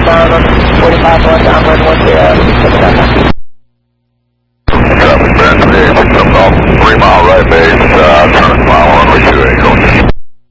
southbound on 45 north, downwind 10. Traffic, Brand 386, coming off 3 mile right base.